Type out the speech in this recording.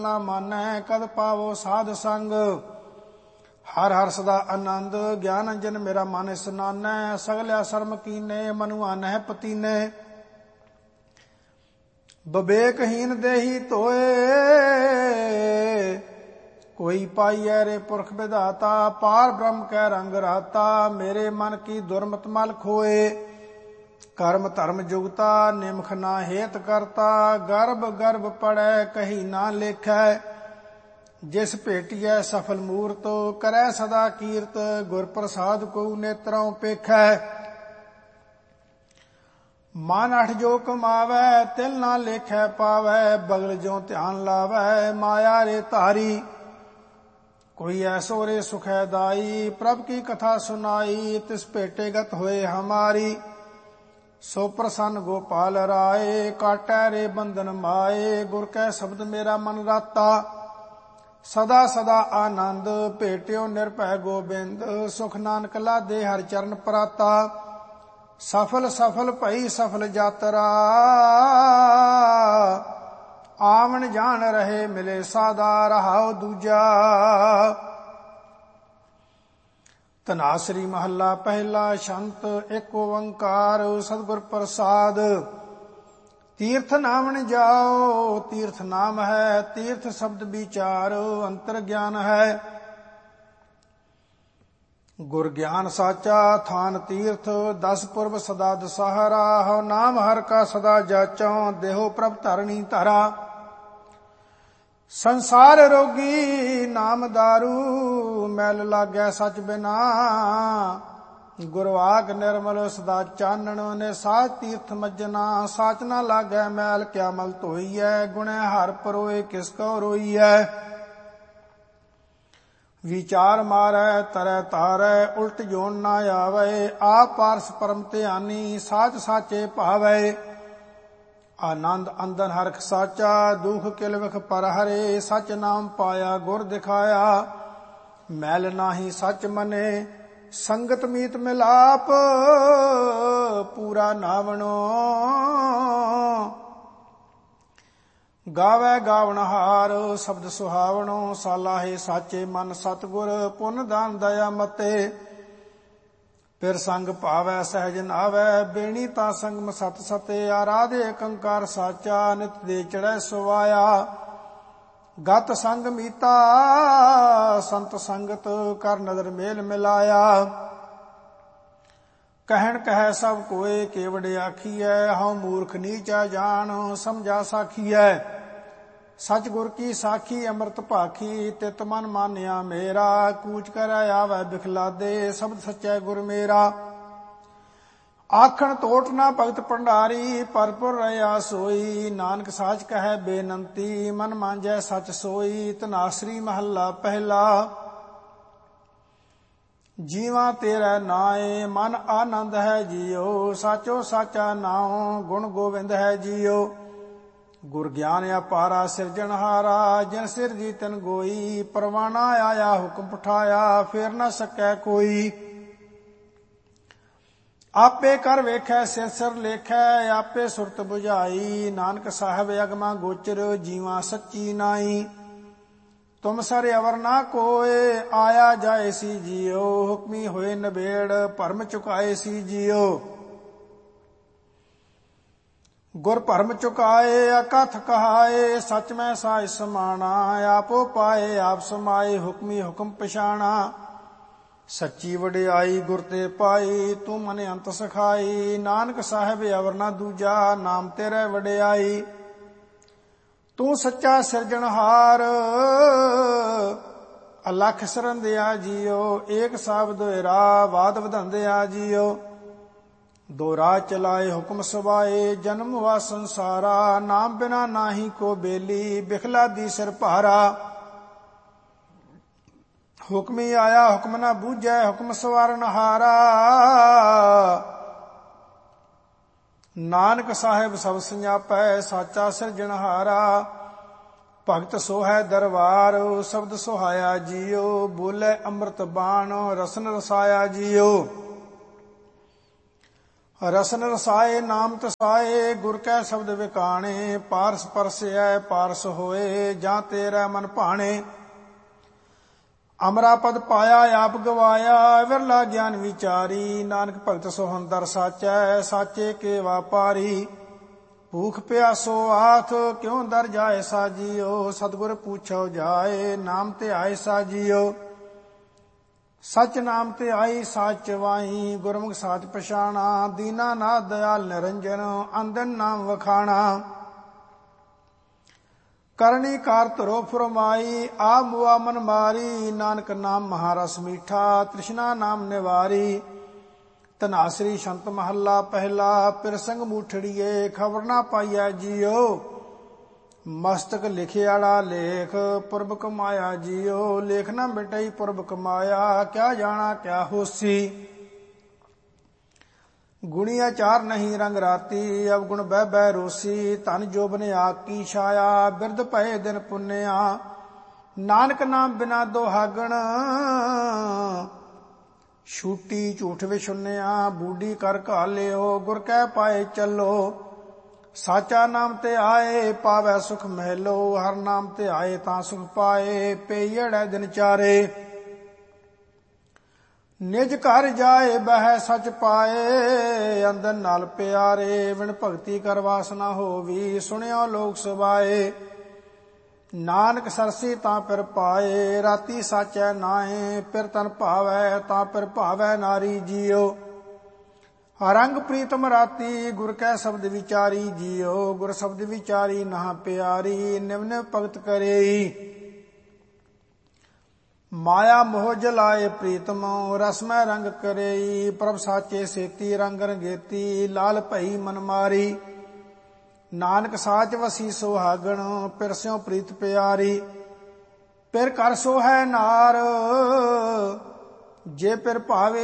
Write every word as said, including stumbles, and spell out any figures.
ਨਾ ਮਾਨੈ ਕਦ ਪਾਵੋ ਸਾਧ ਸੰਗ। ਹਰ ਹਰ ਸਦਾ ਆਨੰਦ ਗਿਆਨ ਅੰਜਨ ਮੇਰਾ ਮਨ ਇਸਨਾਨੈ। ਸਗਲਿਆ ਸਰਮ ਕੀਨੇ ਮਨੁ ਆਨਹਿ ਪਤੀਨੇ। ਬਵੇਕਹੀਨ ਦੇਹੀ ਧੋਏ ਕੋਈ ਪਾਈਐ ਰੇ ਪੁਰਖ ਵਿਧਾਤਾ। ਪਾਰ ਬ੍ਰਹਮ ਕੈ ਰੰਗ ਰਾਤਾ ਮੇਰੇ ਮਨ ਕੀ ਦੁਰਮਤ ਮਲ ਖੋਏ। ਕਰਮ ਧਰਮ ਜੁਗਤਾ ਨਿਮਖ ਨਾ ਹੇਤ ਕਰਤਾ। ਗਰਭ ਗਰਭ ਪੜੈ ਕਹੀ ਨਾ ਲੇਖੈ। ਜਿਸ ਭੇਟੀਐ ਸਫਲ ਮੂਰਤ ਕਰੈ ਸਦਾ ਕੀਰਤ। ਗੁਰ ਪ੍ਰਸਾਦ ਕੋ ਨੇਤਰੋਂ ਪੇਖੈ। ਮਨ ਅਠ ਜੋ ਕਮਾਵੈ ਤਿਲ ਨਾ ਲੇਖੈ ਪਾਵੈ। ਬਗਲ ਜੋ ਧਿਆਨ ਲਾਵੈ ਮਾਇਆ ਰੇ ਧਾਰੀ। ਕੋਈ ਐਸੋ ਰੇ ਸੁਖੈ ਦਾਈ ਪ੍ਰਭ ਕੀ ਕਥਾ ਸੁਨਾਈ। ਤਿਸ ਭੇਟੇਗਤ ਹੋਏ ਹਮਾਰੀ। ਸੋ ਪ੍ਰਸੰਨ ਗੋਪਾਲ ਰਾਏ ਕਾਟੈ ਰੇ ਬੰਧਨ ਮਾਏ। ਗੁਰ ਕੈ ਸ਼ਬਦ ਮੇਰਾ ਮਨ ਰਾਤਾ ਸਦਾ ਸਦਾ ਆਨੰਦ। ਭੇਟਿਓ ਨਿਰਭੈ ਗੋਬਿੰਦ ਸੁਖ ਨਾਨਕ ਲਾਦੇ ਹਰਿ ਚਰਨ ਪਰਾਤਾ। ਸਫਲ ਸਫਲ ਭਈ ਸਫਲ ਯਾਤਰਾ ਆਵਣ ਜਾਣ ਰਹੇ ਮਿਲੇ ਸਾਦਾ। ਰਹਾਉ ਦੂਜਾ ਧਨਾਸਰੀ ਮਹੱਲਾ ਪਹਿਲਾ। ਸ਼ੰਤ ਏਕ ਓੰਕਾਰ ਸਤਿਗੁਰ ਪ੍ਰਸਾਦ। ਤੀਰਥ ਨਾਵਣ ਜਾਓ ਤੀਰਥ ਨਾਮ ਹੈ। ਤੀਰਥ ਸ਼ਬਦ ਵਿਚਾਰ ਅੰਤਰ ਗਿਆਨ ਹੈ। ਗੁਰ ਗਿਆਨ ਸਾਚਾ ਥਾਨ ਤੀਰਥ। ਦਸ ਪੁਰਬ ਸਦਾ ਦਸਹਰਾ। ਹਉ ਨਾਮ ਹਰ ਕਾ ਸਦਾ ਜਾਚਉ ਦੇਹੋ ਪ੍ਰਭ ਧਰਣੀ ਧਰਾ। ਸੰਸਾਰ ਰੋਗੀ ਨਾਮ ਦਾਰੂ ਮੈਲ ਲਾਗੈ ਸਚ ਬਿਨਾ। ਗੁਰਵਾਕ ਨਿਰਮਲ ਸਦਾ ਚਾਨਣ ਨੇ ਸਾਚ ਤੀਰਥ ਮੱਜਣਾ। ਸਾਚ ਨਾ ਲਾਗੈ ਮੈਲ ਕਿਆ ਮਲ ਧੋਈਐ। ਗੁਣੈ ਹਰ ਪਰੋਏ ਕਿਸ ਕਉ ਰੋਈਐ। ਵਿਚਾਰ ਮਾਰੈ ਤਰੈ ਤਾਰੈ ਉਲਟ ਜੋਨ ਨਾ ਆਵੈ। ਆਪ ਪਾਰਸ ਪਰਮ ਧਿਆਨੀ ਸਾਚ ਸਾਚੇ ਭਾਵੈ। ਆਨੰਦ ਅੰਦਨ ਹਰਖ ਸਾਚਾ ਦੁਖ ਕਿਲ ਵਿਖ ਪਰ ਹਰੇ। ਸਚ ਨਾਮ ਪਾਇਆ ਗੁਰ ਦਿਖਾਇਆ ਮੈਲ ਨਾਹੀ ਸਚ ਮਨੇ। ਸੰਗਤ ਮੀਤ ਮਿਲਾਪ ਪੂਰਾ ਨਾਵਣੋ। ਗਾਵੈ ਗਾਵਣਹਾਰ ਸ਼ਬਦ ਸੁਹਾਵਣੋ। ਸਾਲਾਹੇ ਸਾਚੇ ਮਨ ਸਤਿਗੁਰ ਪੁੰਨ ਦਾਨ ਦਇਆ ਮਤੇ। ਫਿਰ ਸੰਗ ਭਾਵੈ ਸਹਿਜ ਨਾਵੈ ਬੇਣੀ ਤਾਂ ਸੰਗਮ ਸਤ ਸਤੇ। ਆਰਾਧੇ ਏਕੰਕਾਰ ਸਾਚਾ ਨਿਤ ਦੇ ਚੜੈ ਸੁਵਾਇਆ। ਗਤ ਸੰਗ ਮੀਤਾ ਸੰਤ ਸੰਗਤ ਕਰ ਨਦਰ ਮੇਲ ਮਿਲਾਇਆ। ਕਹਿਣ ਕਹਿ ਸਭ ਕੋਏ ਕੇਵੜ ਆਖੀਐ। ਹਉ ਮੂਰਖ ਨੀਚਾ ਜਾਣ ਸਮਝਾ ਸਾਖੀਐ। ਸਚ ਗੁਰ ਕੀ ਸਾਖੀ ਅੰਮ੍ਰਿਤ ਭਾਖੀ। ਤਿਤ ਮਨ ਮਾਨਿਆ ਮੇਰਾ ਕੂਚ ਕਰੈ ਆਵੈ ਬਿਖਲਾਦੇ। ਸ਼ਬਦ ਸਚੈ ਗੁਰ ਮੇਰਾ ਆਖਣ ਤੋਟ ਨਾ ਭਗਤ ਭੰਡਾਰੀ। ਪਰਪੁਰ ਰਹਾ ਸੋਈ ਨਾਨਕ ਸਾਚ ਕਹੈ ਬੇਨੰਤੀ। ਮਨ ਮਾਂਜੈ ਸਚ ਸੋਈ। ਧਨਾਸਰੀ ਮਹੱਲਾ ਪਹਿਲਾ। ਜੀਵਾਂ ਤੇਰਾ ਨਾਏ ਮਨ ਆਨੰਦ ਹੈ ਜੀਓ। ਸਾਚੋ ਸਾਚਾ ਨਾਉ ਗੁਣ ਗੋਬਿੰਦ ਹੈ ਜੀਓ। ਗੁਰ ਗਿਆਨ ਅਪਾਰਾ ਸਿਰਜਣਹਾਰਾ। ਜਿਨ ਸਿਰ ਜੀ ਤਿਨ ਗੋਈ। ਪਰਵਾਣਾ ਆਇਆ ਹੁਕਮ ਪਠਾਇਆ ਫੇਰ ਨਾ ਸਕੈ ਕੋਈ। ਆਪੇ ਕਰ ਵੇਖੈ ਸਿਰ ਸਿਰ ਲੇਖੈ। ਆਪੇ ਸੁਰਤ ਬੁਝਾਈ ਨਾਨਕ ਸਾਹਿਬ ਅਗਮਾ ਗੋਚਰ। ਜੀਵਾਂ ਸੱਚੀ ਨਾਈ ਤੁਮ ਸਰ ਅਵਰ ਨਾ ਕੋਏ। ਆਇਆ ਜਾਏ ਸੀ ਜੀਓ ਹੁਕਮੀ ਹੋਏ ਨਬੇੜ। ਭਰਮ ਚੁਕਾਏ ਸੀ ਜੀਓ ਗੁਰ ਭਰਮ ਚੁਕਾਏ। ਅਕਥ ਕਹਾਏ ਸਚ ਮੈਂ ਸਾਜ ਸਮਾਣਾ। ਆਪੋ ਪਾਏ ਆਪ ਸਮਾਏ ਹੁਕਮੀ ਹੁਕਮ ਪਛਾਣਾ। ਸੱਚੀ ਵਡਿਆਈ ਗੁਰ ਤੇ ਪਾਈ ਤੂੰ ਮਨ ਅੰਤ ਸਖਾਈ। ਨਾਨਕ ਸਾਹਿਬ ਅਵਰ ਨਾ ਦੂਜਾ ਨਾਮ ਤੇਰੇ ਵਡਿਆਈ। ਤੂੰ ਸੱਚਾ ਸਿਰਜਣਹਾਰ ਅਲਖ ਸਰੰਦਿਆ ਜੀਓ। ਏਕ ਸਾਬਦ ਹੋਇਰਾ ਬਾਦ ਵਧੰਦਿਆ ਜੀਓ। ਦੋ ਰਾਹ ਚਲਾਏ ਹੁਕਮ ਸਵਾਏ ਜਨਮ ਵਾ ਸੰਸਾਰਾ। ਨਾਮ ਬਿਨਾ ਨਾਹੀ ਕੋ ਬੇਲੀ ਬਿਖਲਾ ਦੀ ਸਿਰ ਭਾਰਾ। ਹੁਕਮੀ ਆਇਆ ਹੁਕਮ ਨਾ ਬੂਝੈ ਹੁਕਮ ਸਵਾਰਨਹਾਰਾ। ਨਾਨਕ ਸਾਹਿਬ ਸਭ ਸੰਜਾਪੈ ਸਾਚਾ ਸਿਰਜਣਹਾਰਾ। ਭਗਤ ਸੋਹੈ ਦਰਬਾਰ ਸ਼ਬਦ ਸੁਹਾਇਆ ਜੀਓ। ਬੋਲੇ ਅੰਮ੍ਰਿਤ ਬਾਣ ਰਸਨ ਰਸਾਇਆ ਜੀਓ। ਰਸਨ ਰਸਾਏ ਨਾਮ ਤਸਾਏ ਗੁਰ ਕੈ ਸ਼ਬਦ ਵਿਕਾਣੇ। ਪਾਰਸ ਪਰਸੈ ਪਾਰਸ ਹੋਏ ਜਾਂ ਤੇਰਾ ਮਨ ਭਾਣੇ। ਅਮਰਾ ਪਦ ਪਾਇਆ ਆਪ ਗਵਾਇਆ ਵਿਰਲਾ ਗਿਆਨ ਵਿਚਾਰੀ। ਨਾਨਕ ਭਗਤ ਸੋਹੰਦਰ ਸਾਚੈ ਸਾਚੇ ਕੇ ਵਾਪਾਰੀ। ਭੂਖ ਪਿਆਸੋ ਆਥ ਕਿਉ ਦਰ ਜਾਏ ਸਾਜੀਓ। ਸਤਿਗੁਰ ਪੁੱਛੋ ਜਾਏ ਨਾਮ ਤੇ ਆਏ ਸਾਜੀਓ। ਸਚ ਨਾਮ ਤੇ ਆਈ ਸਾਚ ਵਾਈ ਗੁਰਮੁਖ ਸਾਚ ਪਛਾਣਾ। ਦੀਨਾ ਨਾਥ ਦਇਆਲ ਨਿਰੰਜਨ ਅੰਦਨ ਨਾਮ ਵਖਾਣਾ। ਕਰਨੀ ਕਾਰ ਧਰੋ ਫੁਰਮਾਈ ਆ ਮੁਆ ਮਨ ਮਾਰੀ। ਨਾਨਕ ਨਾਮ ਮਹਾਰਸ ਮੀਠਾ ਤ੍ਰਿਸ਼ਨਾ ਨਾਮ ਨਿਵਾਰੀ। ਧਨਾਸਰੀ ਸ਼ੰਤ ਮਹੱਲਾ ਪਹਿਲਾ। ਪਿਰਸੰਗ ਮੂਠੜੀਏ ਖਬਰ ਨਾ ਪਾਈਐ ਜੀਓ। ਮਸਤਕ ਲਿਖਿਆਲਾ ਲੇਖ ਪੁਰਬ ਕਮਾਇਆ ਜੀਓ। ਲੇਖ ਨਾ ਮਿਟਈ ਪੁਰਬ ਕਮਾਇਆ ਕਿਆ ਜਾਣਾ ਕਿਆ ਹੋਸੀ। ਗੁਣੀਆ ਚਾਰ ਨਹੀਂ ਰੰਗ ਰਾਤੀ ਅਵਗੁਣ ਬਹਿ ਬਹਿ ਰੋਸੀ। ਧਨ ਜੋਬਨ ਆਕੀ ਛਾਇਆ ਬਿਰਧ ਭਏ ਦਿਨ ਪੁੰਨਿਆ। ਨਾਨਕ ਨਾਮ ਬਿਨਾ ਦੁਹਾਗਣ ਛੂਟੀ ਝੂਠ ਵਿਛੁੰਨਿਆ। ਬੂਢੀ ਕਰ ਘਾਲਿਓ ਗੁਰ ਕੈ ਪਾਏ ਚੱਲੋ। ਸਾਚਾ ਨਾਮ ਤੇ ਆਏ ਪਾਵੈ ਸੁਖ ਮਹਿਲੋ। ਹਰ ਨਾਮ ਤੇ ਆਏ ਤਾਂ ਸੁਖ ਪਾਏ ਪਈੜੈ ਦਿਨ ਚਾਰੇ। ਨਿਜ ਘਰ ਜਾਏ ਬਹਿ ਸਚ ਪਾਏ ਅੰਦਰ ਨਾਲ ਪਿਆਰੇ। ਵਿਣ ਭਗਤੀ ਕਰ ਵਾਸਨਾ ਹੋਵੀ ਸੁਣਿਓ ਲੋਕ ਸੁਭਾਏ। ਨਾਨਕ ਸਰਸੀ ਤਾਂ ਪਿਰ ਪਾਏ ਰਾਤੀ ਸਾਚੈ ਨਾਏ। ਪਿਰ ਤਨ ਭਾਵੈ ਤਾਂ ਪਿਰ ਭਾਵੈ ਨਾਰੀ ਜੀਓ। ਰੰਗ ਪ੍ਰੀਤਮ ਰਾਤੀ ਗੁਰ ਕੈ ਸ਼ਬਦ ਵਿਚਾਰੀ ਜੀਓ। ਗੁਰ ਸ਼ਬਦ ਵਿਚਾਰੀ ਨਾ ਪਿਆਰੀ ਨਿਵ ਨਿਵ ਭਗਤ ਕਰੇਈ। ਮਾਇਆ ਮੋਹ ਜਲਾਏ ਪ੍ਰੀਤਮ ਰਸਮੈ ਰੰਗ ਕਰੇਈ। ਪ੍ਰਭ ਸਾਚੇ ਸੇਤੀ ਰੰਗ ਰੰਗੇਤੀ ਲਾਲ ਭਈ ਮਨ ਮਾਰੀ। ਨਾਨਕ ਸਾਚ ਵਸੀ ਸੁਹਾਗਣ ਪਿਰ ਸਿਉ ਪ੍ਰੀਤ ਪਿਆਰੀ। ਪਿਰ ਕਰ ਸੋਹੈ ਨਾਰ ਜੇ ਪਿਰ ਭਾਵੇ